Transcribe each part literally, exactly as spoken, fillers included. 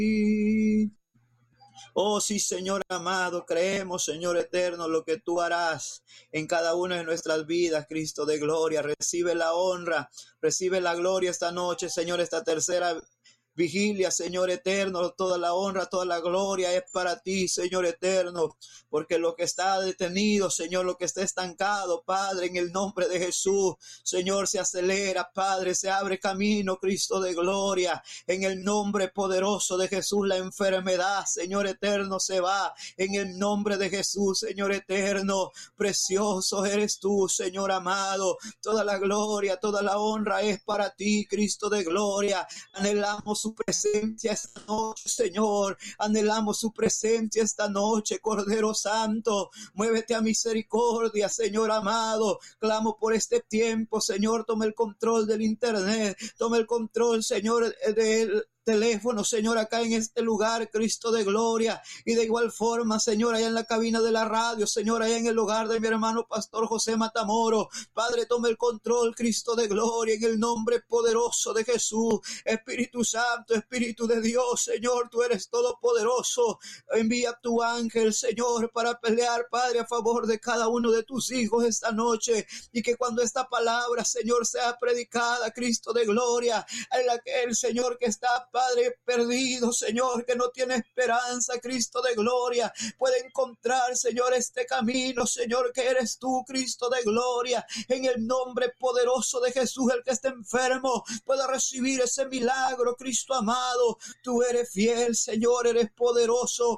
Oh sí, Señor amado, creemos, Señor eterno, lo que tú harás en cada una de nuestras vidas, Cristo de gloria. Recibe la honra, recibe la gloria esta noche, Señor, esta tercera vigilia, Señor eterno. Toda la honra, toda la gloria es para ti, Señor eterno, porque lo que está detenido, Señor, lo que está estancado, Padre, en el nombre de Jesús, Señor, se acelera, Padre, se abre camino, Cristo de gloria, en el nombre poderoso de Jesús. La enfermedad, Señor eterno, se va en el nombre de Jesús, Señor eterno. Precioso eres tú, Señor amado. Toda la gloria, toda la honra es para ti, Cristo de gloria. Anhelamos su presencia esta noche, Señor. Anhelamos su presencia esta noche, Cordero Santo. Muévete a misericordia, Señor amado. Clamo por este tiempo, Señor. Toma el control del internet. Toma el control, Señor, del teléfono, Señor, acá en este lugar, Cristo de gloria. Y de igual forma, Señor, allá en la cabina de la radio, Señor, allá en el hogar de mi hermano Pastor José Matamoro. Padre, toma el control, Cristo de gloria, en el nombre poderoso de Jesús. Espíritu Santo, Espíritu de Dios, Señor, tú eres todopoderoso. Envía tu ángel, Señor, para pelear, Padre, a favor de cada uno de tus hijos esta noche. Y que cuando esta palabra, Señor, sea predicada, Cristo de gloria, el, el Señor que está, Padre, perdido, Señor, que no tiene esperanza, Cristo de gloria, puede encontrar, Señor, este camino, Señor, que eres tú, Cristo de gloria. En el nombre poderoso de Jesús, el que esté enfermo pueda recibir ese milagro, Cristo amado. Tú eres fiel, Señor, eres poderoso.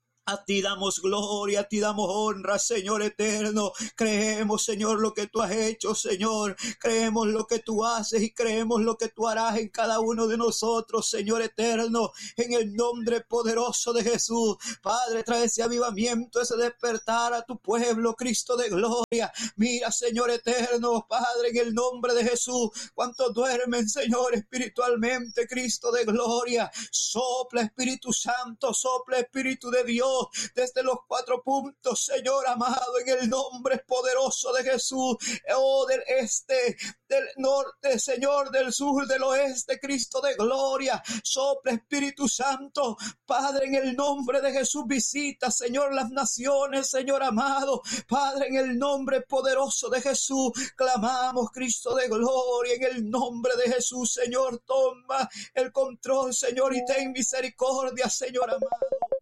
A ti damos gloria, a ti damos honra, Señor eterno. Creemos, Señor, lo que tú has hecho, Señor. Creemos lo que tú haces y creemos lo que tú harás en cada uno de nosotros, Señor eterno. En el nombre poderoso de Jesús. Padre, trae ese avivamiento, ese despertar a tu pueblo, Cristo de gloria. Mira, Señor eterno, Padre, en el nombre de Jesús. Cuántos duermen, Señor, espiritualmente, Cristo de gloria. Sopla, Espíritu Santo, sopla, Espíritu de Dios. Desde los cuatro puntos, Señor amado, en el nombre poderoso de Jesús. Oh, del este, del norte, Señor, del sur, del oeste, Cristo de gloria. Sopla, Espíritu Santo, Padre, en el nombre de Jesús. Visita, Señor, las naciones, Señor amado. Padre, en el nombre poderoso de Jesús, clamamos, Cristo de gloria, en el nombre de Jesús, Señor. Toma el control, Señor, y ten misericordia, Señor amado.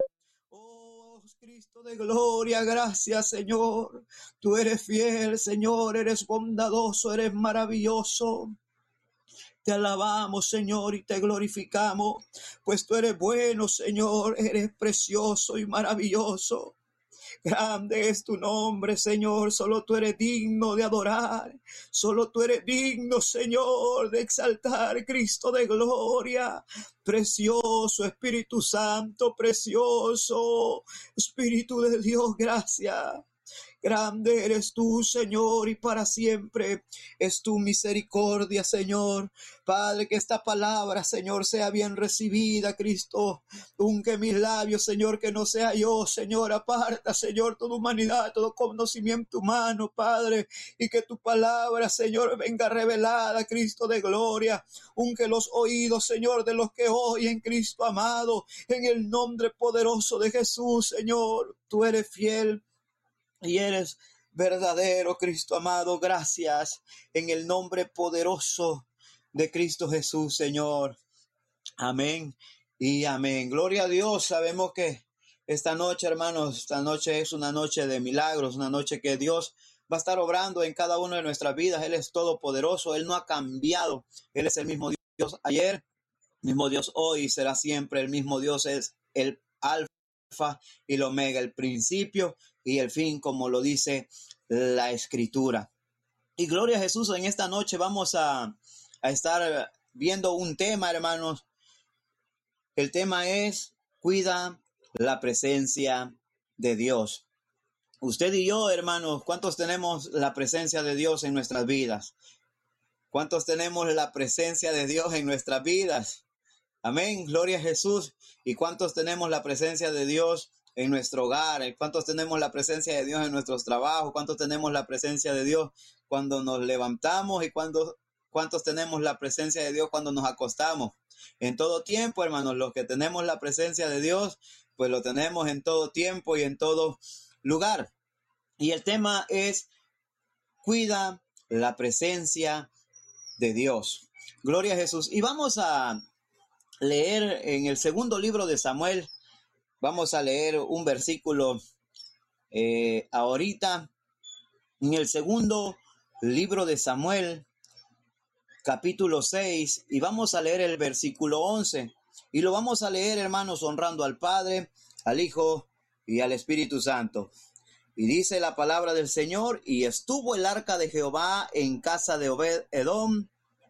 Cristo de gloria, gracias, Señor. Tú eres fiel, Señor, eres bondadoso, eres maravilloso. Te alabamos, Señor, y te glorificamos, pues tú eres bueno, Señor, eres precioso y maravilloso. Grande es tu nombre, Señor. Solo tú eres digno de adorar. Solo tú eres digno, Señor, de exaltar, Cristo de gloria. Precioso Espíritu Santo, precioso Espíritu de Dios, gracias. Grande eres tú, Señor, y para siempre es tu misericordia, Señor. Padre, que esta palabra, Señor, sea bien recibida, Cristo. Unge mis labios, Señor, que no sea yo, Señor. Aparta, Señor, toda humanidad, todo conocimiento humano, Padre. Y que tu palabra, Señor, venga revelada, Cristo de gloria. Unge los oídos, Señor, de los que oyen, Cristo amado. En el nombre poderoso de Jesús, Señor. Tú eres fiel y eres verdadero, Cristo amado. Gracias en el nombre poderoso de Cristo Jesús, Señor. Amén y amén. Gloria a Dios. Sabemos que esta noche, hermanos, esta noche es una noche de milagros, una noche que Dios va a estar obrando en cada una de nuestras vidas. Él es todopoderoso. Él no ha cambiado. Él es el mismo Dios ayer, mismo Dios hoy, será siempre el mismo Dios. Es el alfa y el omega, el principio y el fin, como lo dice la Escritura. Y gloria a Jesús. En esta noche vamos a, a estar viendo un tema, hermanos. El tema es: cuida la presencia de Dios. Usted y yo, hermanos, ¿cuántos tenemos la presencia de Dios en nuestras vidas? ¿Cuántos tenemos la presencia de Dios en nuestras vidas? Amén, gloria a Jesús. ¿Y cuántos tenemos la presencia de Dios en nuestro hogar? ¿Cuántos tenemos la presencia de Dios en nuestros trabajos? ¿Cuántos tenemos la presencia de Dios cuando nos levantamos? ¿Y cuando, cuántos tenemos la presencia de Dios cuando nos acostamos? en todo tiempo, hermanos. Los que tenemos la presencia de Dios, pues lo tenemos en todo tiempo y en todo lugar. Y el tema es: cuida la presencia de Dios. Gloria a Jesús. Y vamos a leer en el segundo libro de Samuel. Vamos a leer un versículo eh, ahorita. En el segundo libro de Samuel, capítulo seis, y vamos a leer el versículo once. Y lo vamos a leer, hermanos, honrando al Padre, al Hijo y al Espíritu Santo. Y dice la palabra del Señor: y estuvo el arca de Jehová en casa de Obed-edom,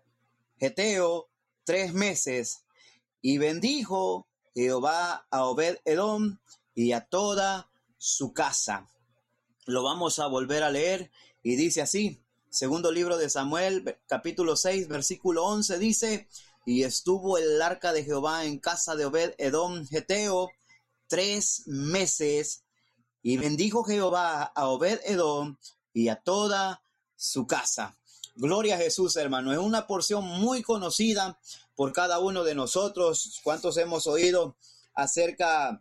Geteo, tres meses. Y bendijo Jehová a Obed-edom y a toda su casa. Lo vamos a volver a leer y dice así: segundo libro de Samuel, capítulo seis, versículo once, dice: y estuvo el arca de Jehová en casa de Obed-edom, Geteo, tres meses. Y bendijo Jehová a Obed-edom y a toda su casa. Gloria a Jesús, hermano. Es una porción muy conocida por cada uno de nosotros. ¿Cuántos hemos oído acerca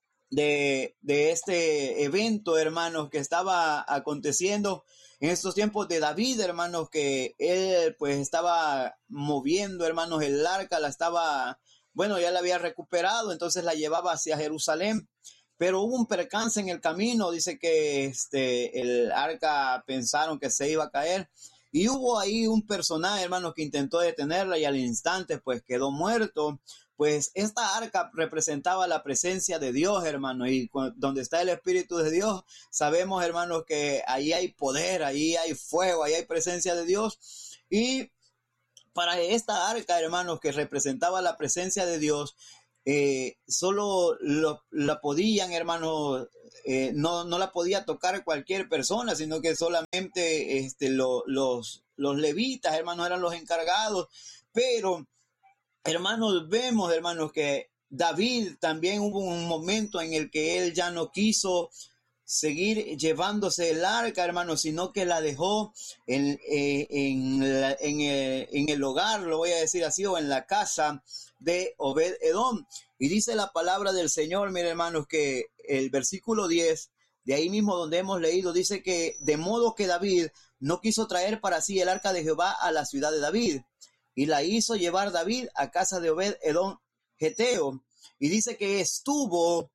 de, de este evento, hermanos, que estaba aconteciendo en estos tiempos de David, hermanos, que él pues estaba moviendo, hermanos, el arca, la estaba, bueno, ya la había recuperado, entonces la llevaba hacia Jerusalén. Pero hubo un percance en el camino, dice que este, el arca pensaron que se iba a caer. Y hubo ahí un personaje, hermanos, que intentó detenerla y al instante pues quedó muerto. Pues esta arca representaba la presencia de Dios, hermanos, y donde está el Espíritu de Dios, sabemos, hermanos, que ahí hay poder, ahí hay fuego, ahí hay presencia de Dios. Y para esta arca, hermanos, que representaba la presencia de Dios, eh, solo lo, la podían, hermanos, eh, no, no la podía tocar cualquier persona, sino que solamente este, lo, los, los levitas, hermanos, eran los encargados. Pero, hermanos, vemos, hermanos, que David también hubo un momento en el que él ya no quiso seguir llevándose el arca, hermanos, sino que la dejó en, eh, en, la, en, el, en el hogar, lo voy a decir así, o en la casa de Obed-edom. Y dice la palabra del Señor, miren, hermanos, que el versículo diez, de ahí mismo donde hemos leído, dice que de modo que David no quiso traer para sí el arca de Jehová a la ciudad de David, y la hizo llevar David a casa de Obed-edom Geteo. Y dice que estuvo,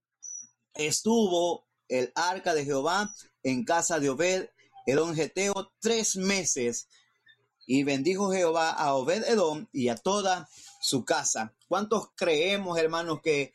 estuvo el arca de Jehová en casa de Obed-edom Geteo tres meses. Y bendijo Jehová a Obed-edom y a toda su casa. ¿Cuántos creemos, hermanos, que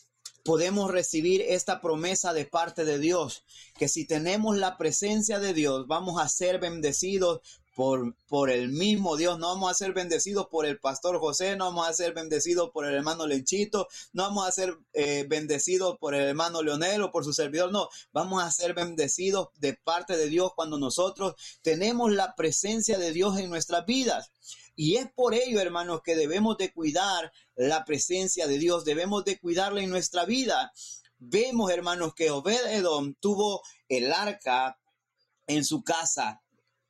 podemos recibir esta promesa de parte de Dios? Que si tenemos la presencia de Dios, vamos a ser bendecidos por, por el mismo Dios. No vamos a ser bendecidos por el pastor José, no vamos a ser bendecidos por el hermano Lenchito, no vamos a ser eh, bendecidos por el hermano Leonel o por su servidor. No, vamos a ser bendecidos de parte de Dios cuando nosotros tenemos la presencia de Dios en nuestras vidas. Y es por ello, hermanos, que debemos de cuidar la presencia de Dios, debemos de cuidarla en nuestra vida. Vemos, hermanos, que Obed-edom tuvo el arca en su casa.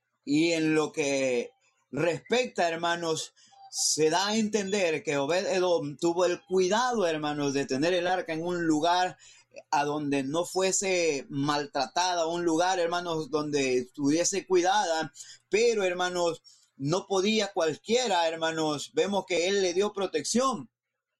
Y en lo que respecta, hermanos, se da a entender que Obed-edom tuvo el cuidado, hermanos, de tener el arca en un lugar a donde no fuese maltratada, un lugar, hermanos, donde estuviese cuidada. Pero, hermanos, no podía cualquiera, hermanos. Vemos que él le dio protección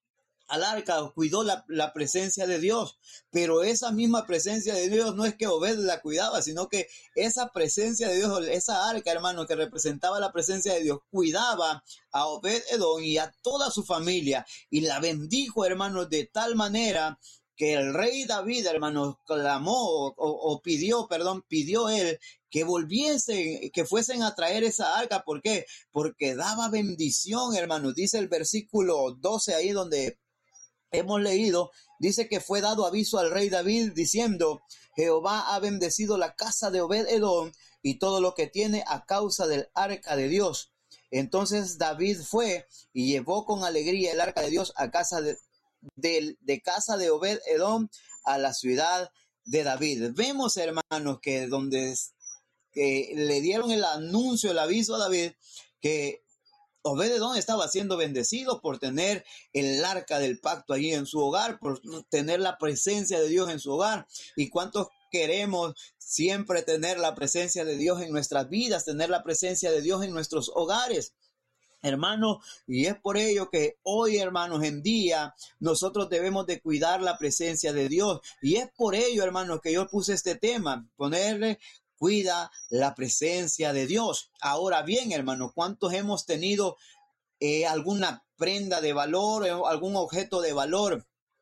al arca, cuidó la, la presencia de Dios, pero esa misma presencia de Dios no es que Obed la cuidaba, sino que esa presencia de Dios, esa arca, hermano, que representaba la presencia de Dios, cuidaba a Obed-edom y a toda su familia, y la bendijo, hermano, de tal manera que el rey David, hermanos, clamó o, o pidió, perdón, pidió él que volviesen, que fuesen a traer esa arca. ¿Por qué? Porque daba bendición, hermanos. Dice el versículo doce ahí donde hemos leído, dice que fue dado aviso al rey David diciendo: Jehová ha bendecido la casa de Obed-edom y todo lo que tiene a causa del arca de Dios. Entonces David fue y llevó con alegría el arca de Dios a casa de, de, de casa de Obed-edom a la ciudad de David. Vemos, hermanos, que donde que le dieron el anuncio, el aviso a David, que Obed-Edom estaba siendo bendecido por tener el arca del pacto allí en su hogar, por tener la presencia de Dios en su hogar. ¿Y cuántos queremos siempre tener la presencia de Dios en nuestras vidas, tener la presencia de Dios en nuestros hogares? Hermanos, y es por ello que hoy, hermanos, en día, nosotros debemos de cuidar la presencia de Dios. Y es por ello, hermanos, que yo puse este tema, ponerle cuida la presencia de Dios. Ahora bien, hermanos, ¿cuántos hemos tenido eh, alguna prenda de valor, eh, algún objeto de valor?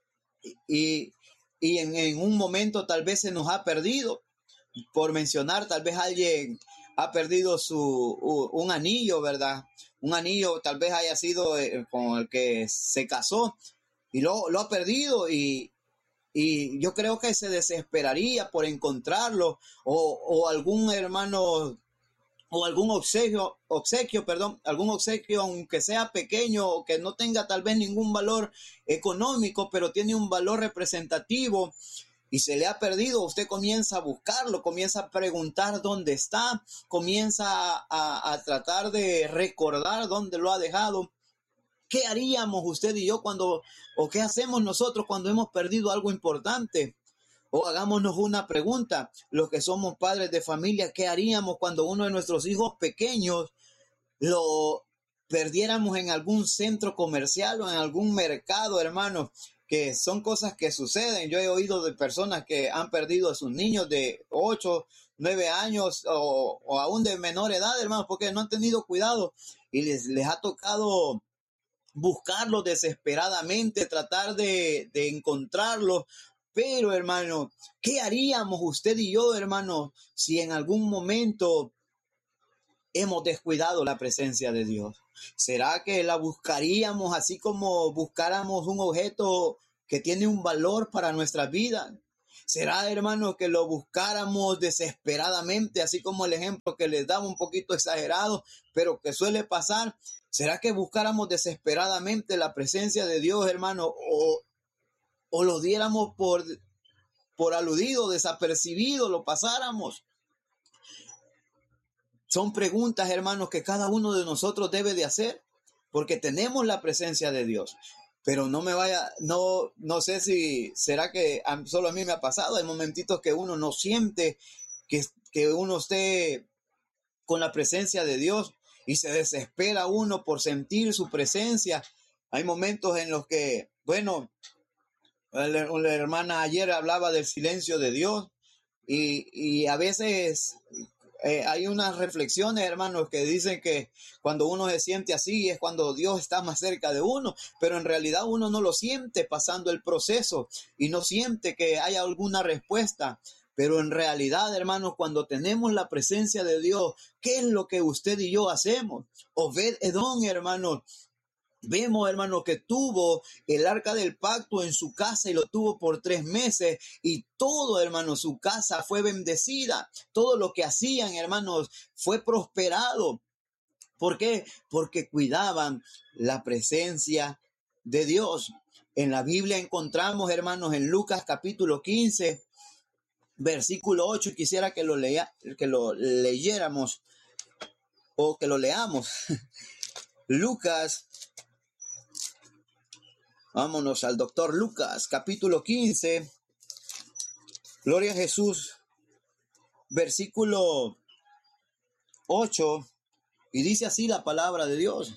Y, y en, en un momento tal vez se nos ha perdido. Por mencionar, tal vez alguien ha perdido su un anillo, ¿verdad? Un anillo tal vez haya sido eh, con el que se casó y lo, lo ha perdido y, y yo creo que se desesperaría por encontrarlo o, o algún hermano o algún obsequio, obsequio, perdón, algún obsequio, aunque sea pequeño o que no tenga tal vez ningún valor económico, pero tiene un valor representativo y se le ha perdido. Usted comienza a buscarlo, comienza a preguntar dónde está, comienza a, a, a tratar de recordar dónde lo ha dejado. ¿Qué haríamos usted y yo cuando, o qué hacemos nosotros cuando hemos perdido algo importante? O hagámonos una pregunta, los que somos padres de familia, ¿qué haríamos cuando uno de nuestros hijos pequeños lo perdiéramos en algún centro comercial o en algún mercado, hermanos? Que son cosas que suceden. Yo he oído de personas que han perdido a sus niños de ocho, nueve años o, o aún de menor edad, hermanos, porque no han tenido cuidado y les, les ha tocado buscarlos desesperadamente, tratar de, de encontrarlos. Pero, hermano, ¿qué haríamos usted y yo, hermano, si en algún momento hemos descuidado la presencia de Dios? ¿Será que la buscaríamos así como buscáramos un objeto que tiene un valor para nuestra vida? ¿Será, hermano, que lo buscáramos desesperadamente, así como el ejemplo que les daba un poquito exagerado, pero que suele pasar? ¿Será que buscáramos desesperadamente la presencia de Dios, hermano, o o lo diéramos por, por aludido, desapercibido, lo pasáramos? Son preguntas, hermanos, que cada uno de nosotros debe de hacer, porque tenemos la presencia de Dios. Pero no me vaya, no, no sé si será que solo a mí me ha pasado. Hay momentitos que uno no siente que, que uno esté con la presencia de Dios y se desespera uno por sentir su presencia. Hay momentos en los que, bueno, la hermana ayer hablaba del silencio de Dios y, y a veces eh, hay unas reflexiones, hermanos, que dicen que cuando uno se siente así es cuando Dios está más cerca de uno, pero en realidad uno no lo siente pasando el proceso y no siente que haya alguna respuesta. Pero en realidad, hermanos, cuando tenemos la presencia de Dios, ¿qué es lo que usted y yo hacemos? Obed-Edom, hermanos, vemos, hermano, que tuvo el arca del pacto en su casa y lo tuvo por tres meses y todo, hermano, su casa fue bendecida. Todo lo que hacían, hermanos, fue prosperado. ¿Por qué? Porque cuidaban la presencia de Dios. En la Biblia encontramos, hermanos, en Lucas capítulo quince, versículo ocho, y quisiera que lo, lea, que lo leyéramos o que lo leamos. Lucas, vámonos al doctor Lucas, capítulo quince, gloria a Jesús, versículo ocho, y dice así la palabra de Dios.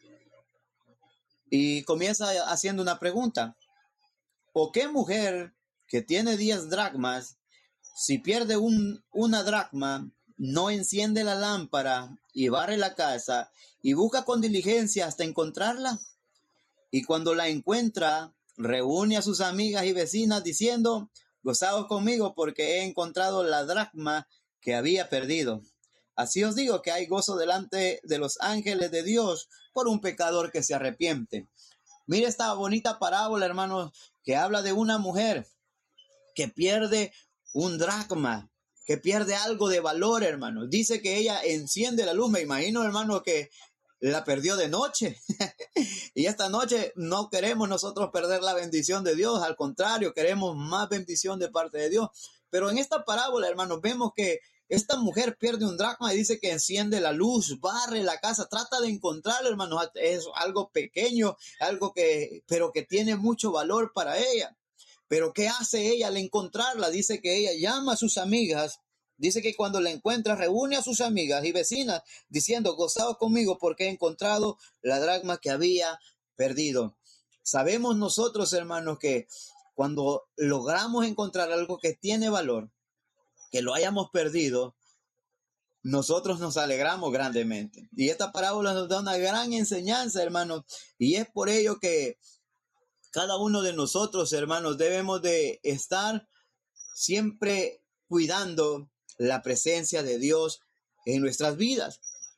Y comienza haciendo una pregunta. ¿O qué mujer que tiene diez dracmas, si pierde un, una dracma, no enciende la lámpara y barre la casa y busca con diligencia hasta encontrarla? Y cuando la encuentra, reúne a sus amigas y vecinas diciendo: gozaos conmigo porque he encontrado la dracma que había perdido. Así os digo que hay gozo delante de los ángeles de Dios por un pecador que se arrepiente. Mire esta bonita parábola, hermanos, que habla de una mujer que pierde un dracma, que pierde algo de valor, hermanos. Dice que ella enciende la luz. Me imagino, hermanos, que la perdió de noche. Y esta noche no queremos nosotros perder la bendición de Dios. Al contrario, queremos más bendición de parte de Dios. Pero en esta parábola, hermanos, vemos que esta mujer pierde un dracma y dice que enciende la luz, barre la casa, trata de encontrarlo, hermanos. Es algo pequeño, algo que, pero que tiene mucho valor para ella. Pero ¿qué hace ella al encontrarla? Dice que ella llama a sus amigas. Dice que cuando la encuentra, reúne a sus amigas y vecinas, diciendo, gozaos conmigo porque he encontrado la dracma que había perdido. Sabemos nosotros, hermanos, que cuando logramos encontrar algo que tiene valor, que lo hayamos perdido, nosotros nos alegramos grandemente. Y esta parábola nos da una gran enseñanza, hermanos, y es por ello que cada uno de nosotros, hermanos, debemos de estar siempre cuidando la presencia de Dios en nuestras vidas.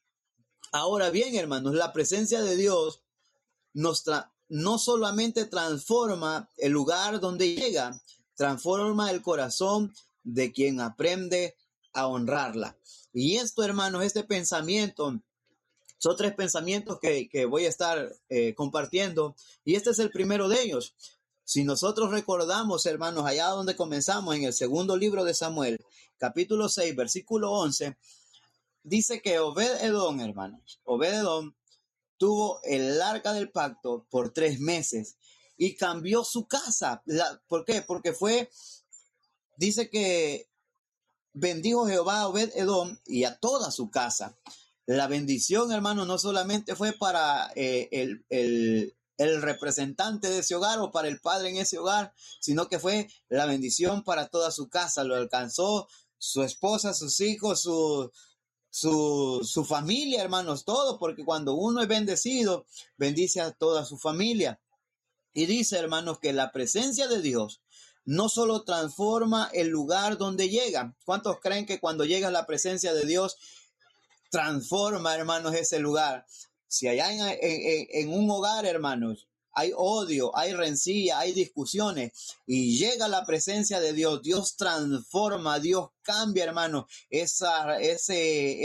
Ahora bien, hermanos, la presencia de Dios nos tra- no solamente transforma el lugar donde llega, transforma el corazón de quien aprende a honrarla. Y esto, hermanos, este pensamiento, son tres pensamientos que, que voy a estar eh, compartiendo, y este es el primero de ellos. Si nosotros recordamos, hermanos, allá donde comenzamos, en el segundo libro de Samuel, capítulo seis, versículo once, dice que Obed-Edom, hermanos, Obed-Edom tuvo el arca del pacto por tres meses y cambió su casa. La, ¿Por qué? Porque fue, dice que bendijo Jehová a Obed-Edom y a toda su casa. La bendición, hermano, no solamente fue para eh, el, el, el representante de ese hogar o para el padre en ese hogar, sino que fue la bendición para toda su casa. Lo alcanzó su esposa, sus hijos, su, su, su familia, hermanos, todo, porque cuando uno es bendecido, bendice a toda su familia. Y dice, hermanos, que la presencia de Dios no solo transforma el lugar donde llega. ¿Cuántos creen que cuando llega la presencia de Dios transforma, hermanos, ese lugar? Si allá en, en, en un hogar, hermanos, hay odio, hay rencilla, hay discusiones, y llega la presencia de Dios, Dios transforma, Dios cambia, hermanos, esa, ese